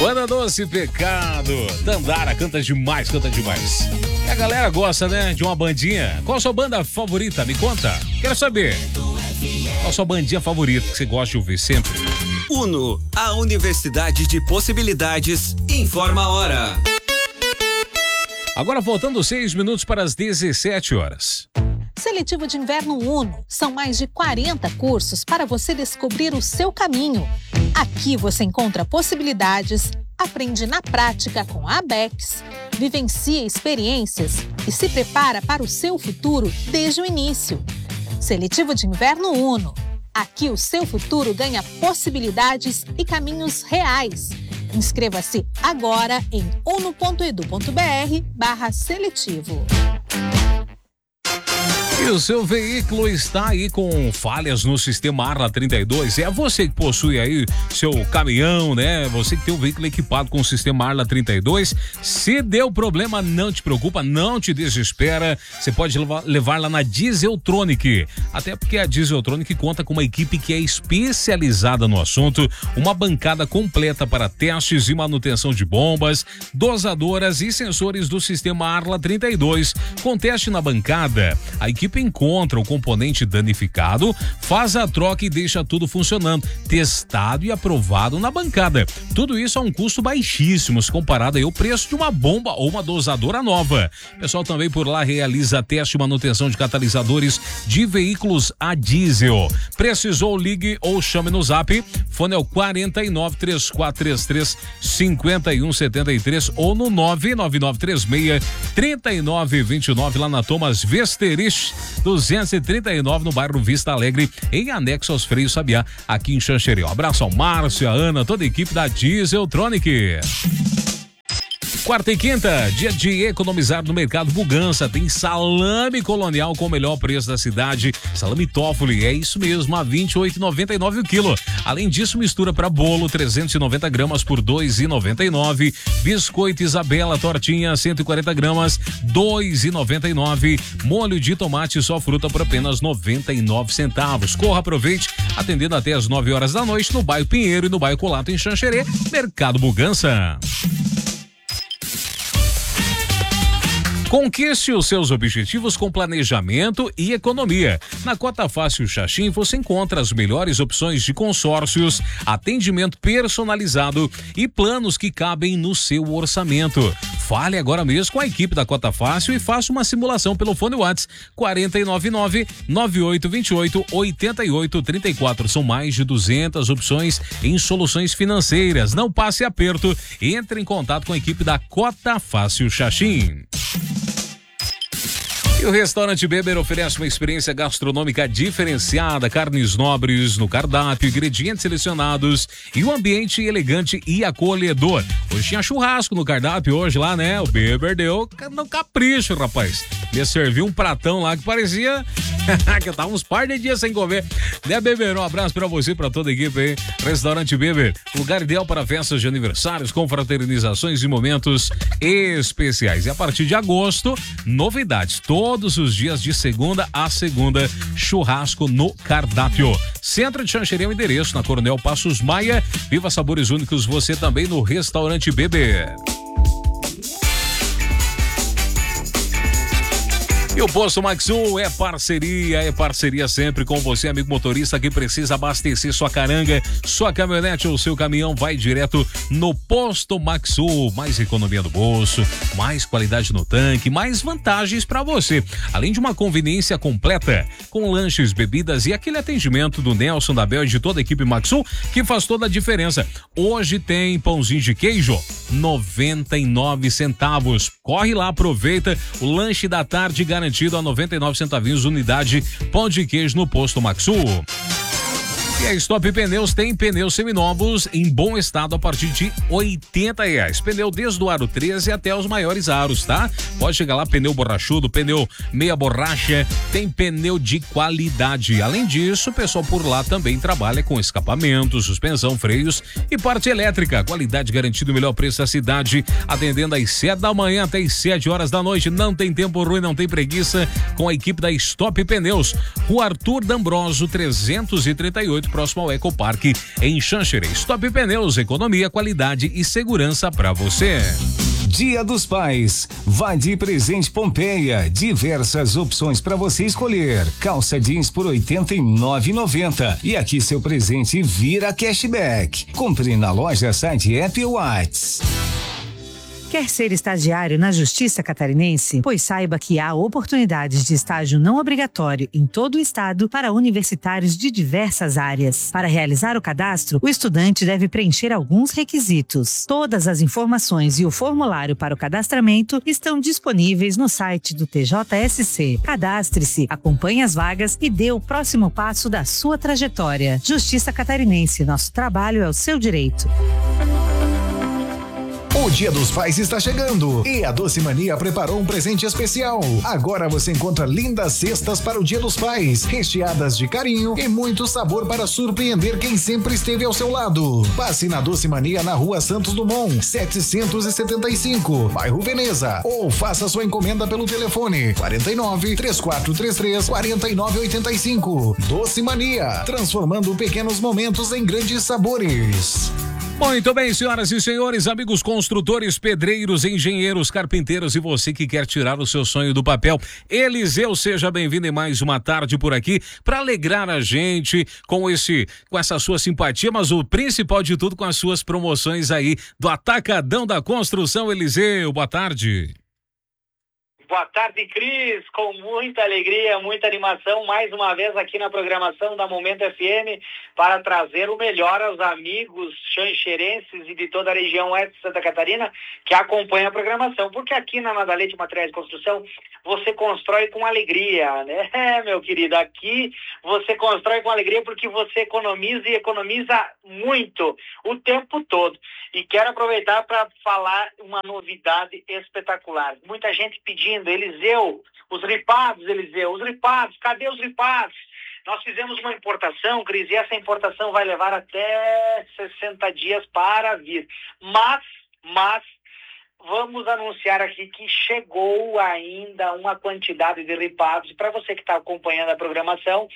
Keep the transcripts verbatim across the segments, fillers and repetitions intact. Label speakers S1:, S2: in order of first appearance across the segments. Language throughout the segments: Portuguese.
S1: Banda Doce Pecado. Dandara canta demais, canta demais. E a galera gosta, né, de uma bandinha. Qual a sua banda favorita? Me conta. Quero saber. Qual a sua bandinha favorita que você gosta de ouvir sempre?
S2: Uno, a Universidade de Possibilidades, informa a hora.
S1: Agora faltando seis minutos para as dezessete horas.
S3: Seletivo de Inverno Uno. São mais de quarenta cursos para você descobrir o seu caminho. Aqui você encontra possibilidades, aprende na prática com a ABEX, vivencia experiências e se prepara para o seu futuro desde o início. Seletivo de Inverno Uno. Aqui o seu futuro ganha possibilidades e caminhos reais. Inscreva-se agora em uno.edu.br barra seletivo.
S1: E o seu veículo está aí com falhas no sistema Arla trinta e dois. É você que possui aí seu caminhão, né? Você que tem um veículo equipado com o sistema Arla trinta e dois. Se deu problema, não te preocupa, não te desespera. Você pode levar, levar lá na Dieseltronic. Até porque a Dieseltronic conta com uma equipe que é especializada no assunto. Uma bancada completa para testes e manutenção de bombas, dosadoras e sensores do sistema Arla trinta e dois. Com teste na bancada, a equipe encontra o componente danificado, faz a troca e deixa tudo funcionando, testado e aprovado na bancada. Tudo isso a um custo baixíssimo, se comparado aí ao preço de uma bomba ou uma dosadora nova. O pessoal também por lá realiza teste e manutenção de catalisadores de veículos a diesel. Precisou, ligue ou chame no zap. Fone é o quatro nove, três quatro três três, cinco um sete três ou no nove nove nove três seis, três nove dois nove lá na Thomas Vesterich duzentos e trinta e nove no bairro Vista Alegre, em anexo aos Freios Sabiá, aqui em Xanxerê. Um abraço ao Márcio, a Ana, toda a equipe da Dieseltronic. Quarta e quinta, dia de economizar no Mercado Bugança. Tem salame colonial com o melhor preço da cidade. Salame Toffoli, é isso mesmo, a vinte e oito reais e noventa e nove centavos o quilo. Além disso, mistura para bolo, trezentos e noventa gramas por dois reais e noventa e nove centavos. Biscoito Isabela, tortinha, cento e quarenta gramas, dois reais e noventa e nove centavos. Molho de tomate só fruta por apenas noventa e nove centavos. Corra, aproveite, atendendo até as nove horas da noite no bairro Pinheiro e no bairro Colato em Xanxerê. Mercado Bugança. Conquiste os seus objetivos com planejamento e economia. Na Cota Fácil Xaxim você encontra as melhores opções de consórcios, atendimento personalizado e planos que cabem no seu orçamento. Fale agora mesmo com a equipe da Cota Fácil e faça uma simulação pelo fone WhatsApp quatro nove nove, nove oito dois oito, oito oito três quatro. São mais de duzentas opções em soluções financeiras. Não passe aperto. Entre em contato com a equipe da Cota Fácil Xaxim. E o Restaurante Beber oferece uma experiência gastronômica diferenciada, carnes nobres no cardápio, ingredientes selecionados e um ambiente elegante e acolhedor. Hoje tinha churrasco no cardápio, hoje lá, né? O Beber deu no capricho, rapaz. Me serviu um pratão lá que parecia que eu tava uns par de dias sem comer. Né, Beber? Um abraço pra você e pra toda a equipe aí. Restaurante Beber, lugar ideal para festas de aniversários, confraternizações e momentos especiais. E a partir de agosto, novidades. Todos os dias de segunda a segunda, churrasco no cardápio. Centro de Xanxerê, o endereço na Coronel Passos Maia. Viva sabores únicos você também no Restaurante Beber. E o Posto Maxul é parceria, é parceria sempre com você, amigo motorista que precisa abastecer sua caranga, sua caminhonete ou seu caminhão, vai direto no Posto Maxul. Mais economia no bolso, mais qualidade no tanque, mais vantagens para você. Além de uma conveniência completa, com lanches, bebidas e aquele atendimento do Nelson, da Bel e de toda a equipe Maxul, que faz toda a diferença. Hoje tem pãozinho de queijo, noventa e nove centavos. Corre lá, aproveita o lanche da tarde garantido a noventa e nove centavinhos unidade pão de queijo no Posto Maxul. E a Stop Pneus tem pneus seminovos em bom estado a partir de oitenta reais. Pneu desde o aro treze até os maiores aros, tá? Pode chegar lá, pneu borrachudo, pneu meia borracha, tem pneu de qualidade. Além disso, o pessoal por lá também trabalha com escapamento, suspensão, freios e parte elétrica. Qualidade garantida, o melhor preço da cidade, atendendo às sete da manhã até às sete horas da noite. Não tem tempo ruim, não tem preguiça, com a equipe da Stop Pneus. Rua Arthur D'Ambroso, trezentos e trinta e oito, muito próximo ao Ecoparque em Xanxerê. Stop Pneus, economia, qualidade e segurança para você.
S4: Dia dos Pais, vai de Presente Pompeia, diversas opções para você escolher. Calça jeans por oitenta e nove reais e noventa centavos e aqui seu presente vira cashback. Compre na loja, site, app ou WhatsApp.
S5: Quer ser estagiário na Justiça Catarinense? Pois saiba que há oportunidades de estágio não obrigatório em todo o estado para universitários de diversas áreas. Para realizar o cadastro, o estudante deve preencher alguns requisitos. Todas as informações e o formulário para o cadastramento estão disponíveis no site do T J S C. Cadastre-se, acompanhe as vagas e dê o próximo passo da sua trajetória. Justiça Catarinense, nosso trabalho é o seu direito.
S6: O Dia dos Pais está chegando e a Doce Mania preparou um presente especial. Agora você encontra lindas cestas para o Dia dos Pais, recheadas de carinho e muito sabor para surpreender quem sempre esteve ao seu lado. Passe na Doce Mania na Rua Santos Dumont, setecentos e setenta e cinco, bairro Veneza, ou faça sua encomenda pelo telefone quarenta e nove, três quatro três três, quarenta e nove oitenta e cinco. Doce Mania, transformando pequenos momentos em grandes sabores.
S1: Muito bem, senhoras e senhores, amigos construtores, pedreiros, engenheiros, carpinteiros e você que quer tirar o seu sonho do papel. Eliseu, seja bem-vindo em mais uma tarde por aqui para alegrar a gente com esse, com essa sua simpatia, mas o principal de tudo com as suas promoções aí do Atacadão da Construção. Eliseu, boa tarde.
S7: Boa tarde, Cris, com muita alegria, muita animação, mais uma vez aqui na programação da Momento F M para trazer o melhor aos amigos xanxerenses e de toda a região oeste de Santa Catarina que acompanham a programação, porque aqui na Nadalete Materiais de Construção você constrói com alegria, né, é, meu querido, aqui você constrói com alegria porque você economiza e economiza muito, o tempo todo. E quero aproveitar para falar uma novidade espetacular. Muita gente pedindo, Eliseu, os ripados, Eliseu, os ripados, cadê os ripados? Nós fizemos uma importação, Cris, e essa importação vai levar até sessenta dias para vir. Mas, mas, vamos anunciar aqui que chegou ainda uma quantidade de ripados. E para você que está acompanhando a programação,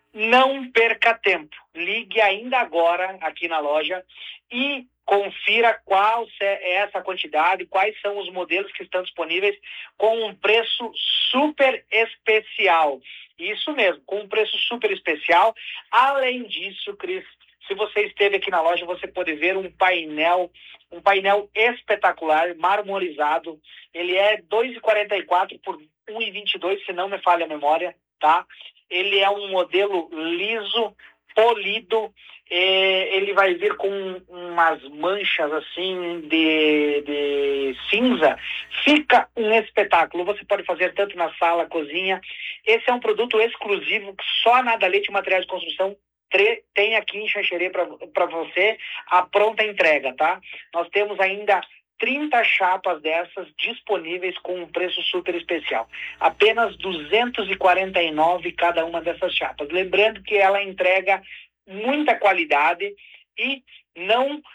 S7: não perca tempo. Ligue ainda agora aqui na loja e confira qual é essa quantidade, quais são os modelos que estão disponíveis com um preço super especial. Isso mesmo, com um preço super especial. Além disso, Cris, se você esteve aqui na loja, você pode ver um painel, um painel espetacular, marmorizado. Ele é dois e quarenta e quatro por um e vinte e dois, se não me falha a memória, tá? Ele é um modelo liso, polido, eh, ele vai vir com umas manchas assim de, de cinza. Fica um espetáculo. Você pode fazer tanto na sala, cozinha. Esse é um produto exclusivo que só a Nadalete Materiais de Construção tem aqui em Xanxerê para você, a pronta entrega, tá? Nós temos ainda trinta chapas dessas disponíveis com um preço super especial. Apenas duzentos e quarenta e nove cada uma dessas chapas. Lembrando que ela entrega muita qualidade e não uh,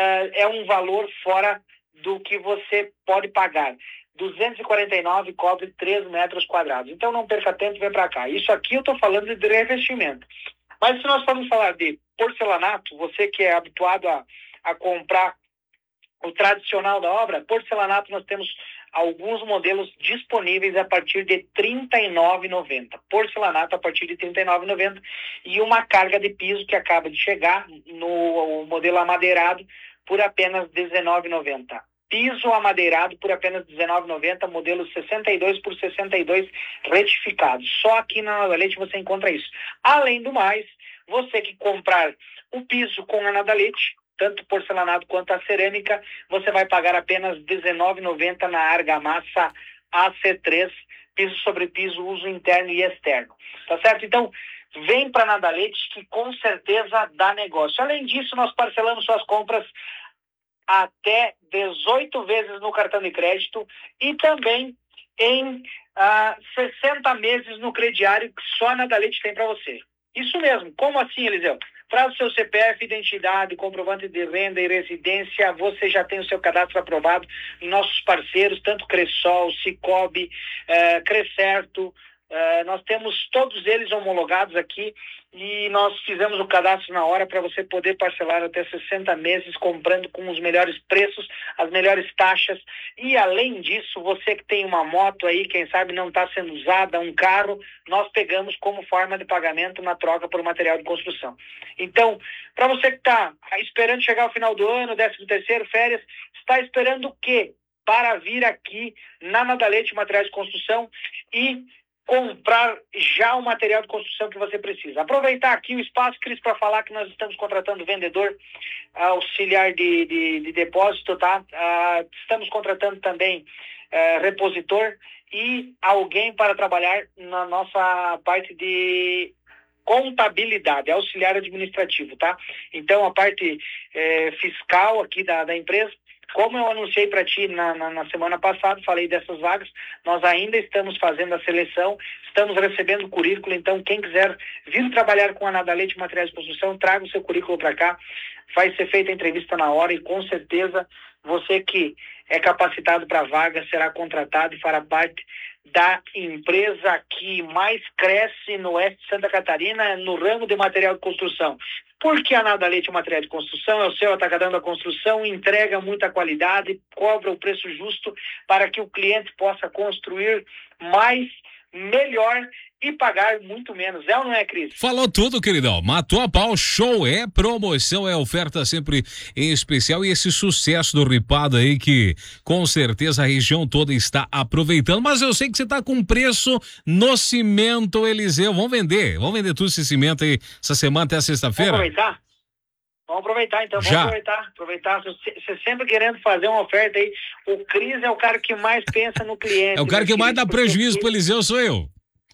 S7: é um valor fora do que você pode pagar. duzentos e quarenta e nove cobre três metros quadrados. Então não perca tempo, vem para cá. Isso aqui eu estou falando de revestimento. Mas se nós formos falar de porcelanato, você que é habituado a, a comprar o tradicional da obra, porcelanato, nós temos alguns modelos disponíveis a partir de trinta e nove reais e noventa centavos. Porcelanato a partir de trinta e nove reais e noventa centavos e uma carga de piso que acaba de chegar no modelo amadeirado por apenas dezenove reais e noventa centavos. Piso amadeirado por apenas dezenove reais e noventa centavos, modelo sessenta e dois por sessenta e dois retificado. Só aqui na Nadalete você encontra isso. Além do mais, você que comprar o piso com a Nadalete, tanto porcelanato quanto a cerâmica, você vai pagar apenas dezenove reais e noventa centavos na argamassa A C três, piso sobre piso, uso interno e externo. Tá certo? Então, vem para a Nadalete que com certeza dá negócio. Além disso, nós parcelamos suas compras até dezoito vezes no cartão de crédito e também em ah, sessenta meses no crediário que só a Nadalete tem para você. Isso mesmo. Como assim, Eliseu? Traz o seu C P F, identidade, comprovante de renda e residência, você já tem o seu cadastro aprovado em nossos parceiros, tanto Cressol, Cicobi, eh, Crescerto, Uh, nós temos todos eles homologados aqui e nós fizemos o cadastro na hora para você poder parcelar até sessenta meses, comprando com os melhores preços, as melhores taxas. E além disso, você que tem uma moto aí, quem sabe não está sendo usada, um carro, nós pegamos como forma de pagamento na troca por material de construção. Então, para você que está esperando chegar ao final do ano, décimo terceiro, férias, está esperando o quê? Para vir aqui na Nadalete Materiais de Construção e comprar já o material de construção que você precisa. Aproveitar aqui o espaço, Cris, para falar que nós estamos contratando vendedor auxiliar de, de, de depósito, tá? Uh, estamos contratando também uh, repositor e alguém para trabalhar na nossa parte de contabilidade, auxiliar administrativo, tá? Então, a parte eh, fiscal aqui da, da empresa, como eu anunciei para ti na, na, na semana passada, falei dessas vagas, nós ainda estamos fazendo a seleção, estamos recebendo currículo, então quem quiser vir trabalhar com a Nadalete Materiais de Construção, traga o seu currículo para cá, vai ser feita a entrevista na hora e com certeza você que é capacitado para a vaga será contratado e fará parte da empresa que mais cresce no oeste de Santa Catarina no ramo de material de construção. Porque a Nadalete Material de Construção é o seu atacadão da construção, entrega muita qualidade, cobra o preço justo para que o cliente possa construir mais, melhor e pagar muito menos. É ou não é, Cris?
S1: Falou tudo, queridão. Matou a pau, show. É promoção, é oferta sempre em especial e esse sucesso do ripado aí que com certeza a região toda está aproveitando. Mas eu sei que você tá com preço no cimento, Eliseu. Vamos vender, vamos vender tudo esse cimento aí essa semana até sexta-feira?
S7: Vamos aproveitar? Vamos aproveitar, então. Vamos
S1: Já.
S7: aproveitar. Aproveitar. Você sempre querendo fazer uma oferta aí. O Cris é o cara que mais pensa no cliente.
S1: É o cara
S7: né,
S1: que mais
S7: Cris?
S1: dá prejuízo pro Eliseu, sou eu.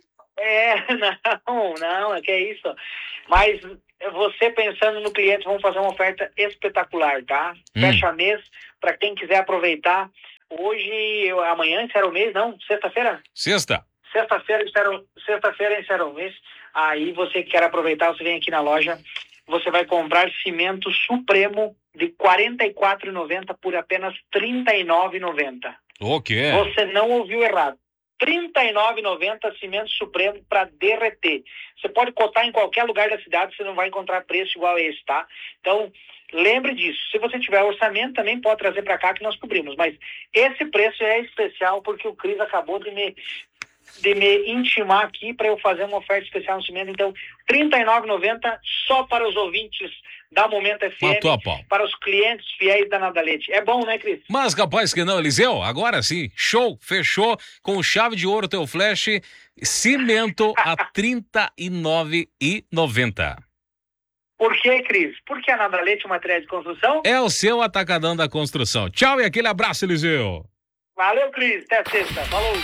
S7: É, não, não, é que é isso. Mas você pensando no cliente, vamos fazer uma oferta espetacular, tá?
S1: Hum.
S7: Fecha mês, para quem quiser aproveitar. Hoje, amanhã encerra o mês, não? Sexta-feira?
S1: Sexta.
S7: Sexta-feira encerra, sexta-feira encerra o mês. Aí você que quer aproveitar, você vem aqui na loja, você vai comprar cimento Supremo de quarenta e quatro reais e noventa centavos por apenas trinta e nove reais e noventa centavos.
S1: O quê?
S7: Você não ouviu errado. trinta e nove reais e noventa centavos cimento Supremo para derreter. Você pode cotar em qualquer lugar da cidade, você não vai encontrar preço igual a esse, tá? Então, lembre disso. Se você tiver orçamento, também pode trazer para cá que nós cobrimos. Mas esse preço é especial porque o Cris acabou de me, de me intimar aqui para eu fazer uma oferta especial no cimento. Então, trinta e nove reais e noventa centavos só para os ouvintes da Momento F M,
S1: Matou a pau.
S7: para os clientes fiéis da Nadalete. É bom, né, Cris?
S1: Mas capaz que não, Eliseu, agora sim, show, fechou, com chave de ouro teu flash, cimento a trinta e nove reais e noventa centavos.
S7: Por que, Cris? Porque a Nadalete Material de Construção
S1: É o seu atacadão da construção. Tchau e aquele abraço, Eliseu.
S7: Valeu, Cris. Até sexta. Falou.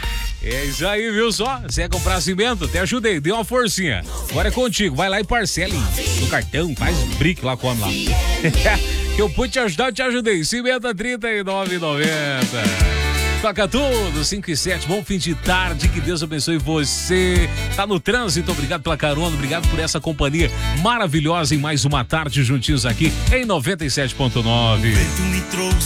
S1: É isso aí, viu só? Você quer comprar cimento? Te ajudei, dei uma forcinha. Agora é contigo, vai lá e parcela no cartão, faz brick lá, come lá. Que eu pude te ajudar, eu te ajudei. Cimento a trinta e nove reais e noventa centavos. Toca tudo, cinco e sete, bom fim de tarde, que Deus abençoe você. Tá no trânsito, obrigado pela carona, obrigado por essa companhia maravilhosa em mais uma tarde juntinhos aqui em noventa e sete ponto nove.